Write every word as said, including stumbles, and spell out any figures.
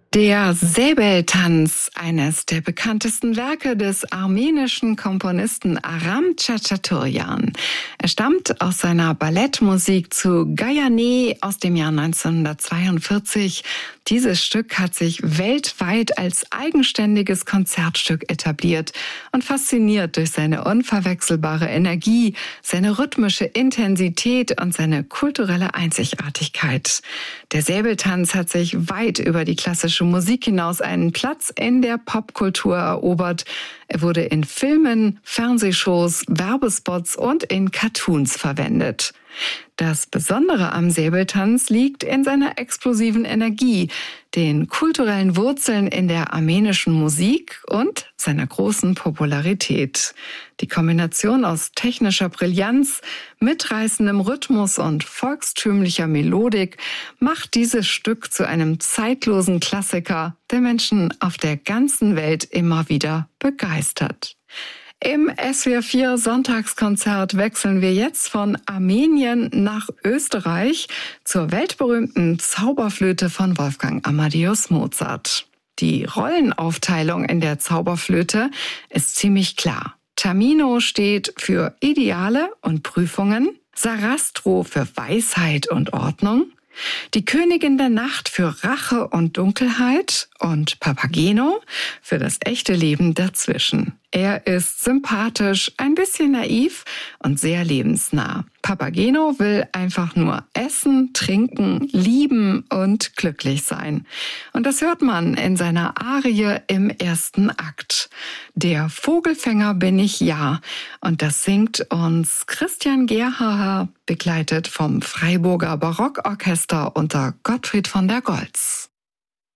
Der Säbeltanz, eines der bekanntesten Werke des armenischen Komponisten Aram Tschatschatürjan. Er stammt aus seiner Ballettmusik zu Gayane aus dem Jahr neunzehnhundertzweiundvierzig. Dieses Stück hat sich weltweit als eigenständiges Konzertstück etabliert und fasziniert durch seine unverwechselbare Energie, seine rhythmische Intensität und seine kulturelle Einzigartigkeit. Der Säbeltanz hat sich weit über die klassische Musik hinaus einen Platz in der Popkultur erobert. Er wurde in Filmen, Fernsehshows, Werbespots und in Cartoons verwendet. Das Besondere am Säbeltanz liegt in seiner explosiven Energie, den kulturellen Wurzeln in der armenischen Musik und seiner großen Popularität. Die Kombination aus technischer Brillanz, mitreißendem Rhythmus und volkstümlicher Melodik macht dieses Stück zu einem zeitlosen Klassiker, der Menschen auf der ganzen Welt immer wieder begeistert. Im S W R vier Sonntagskonzert wechseln wir jetzt von Armenien nach Österreich zur weltberühmten Zauberflöte von Wolfgang Amadeus Mozart. Die Rollenaufteilung in der Zauberflöte ist ziemlich klar. Tamino steht für Ideale und Prüfungen, Sarastro für Weisheit und Ordnung, die Königin der Nacht für Rache und Dunkelheit und Papageno für das echte Leben dazwischen. Er ist sympathisch, ein bisschen naiv und sehr lebensnah. Papageno will einfach nur essen, trinken, lieben und glücklich sein. Und das hört man in seiner Arie im ersten Akt. Der Vogelfänger bin ich ja. Und das singt uns Christian Gerhaher, begleitet vom Freiburger Barockorchester unter Gottfried von der Goltz.